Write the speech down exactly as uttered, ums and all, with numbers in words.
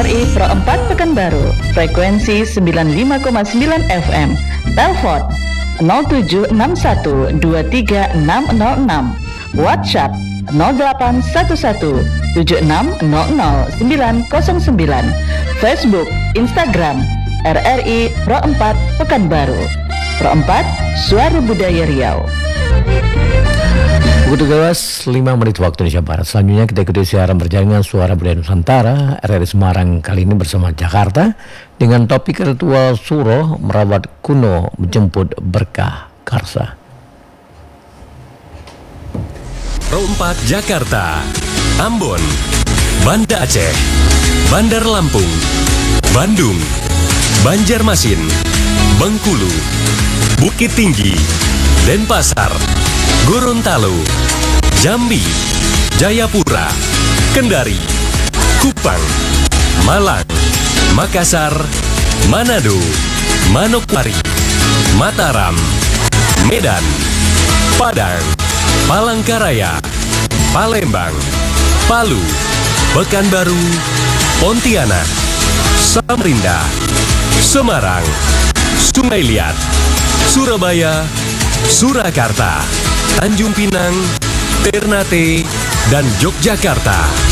I Pro empat Pekanbaru, frekuensi sembilan puluh lima koma sembilan F M, telepon nol tujuh enam satu dua tiga enam nol enam, WhatsApp nol delapan satu satu tujuh enam nol nol sembilan nol sembilan, Facebook, Instagram R R I Pro empat Pekanbaru. Pro empat, Suara Budaya Riau. Pukul tiga belas lima menit waktu Indonesia Barat. Selanjutnya kita ikuti siaran berjaringan Suara Budaya Nusantara R R I Semarang kali ini bersama Jakarta dengan topik ritual Suro merawat kuno menjemput berkah karsa. Pro empat Jakarta, Ambon, Banda Aceh, Bandar Lampung, Bandung, Banjarmasin, Bengkulu, Bukit Tinggi, Denpasar, Gorontalo, Jambi, Jayapura, Kendari, Kupang, Malang, Makassar, Manado, Manokwari, Mataram, Medan, Padang, Palangkaraya, Palembang, Palu, Pekanbaru, Pontianak, Samarinda, Semarang, Sungai Liat, Surabaya, Surakarta, Tanjung Pinang, Ternate, dan Yogyakarta.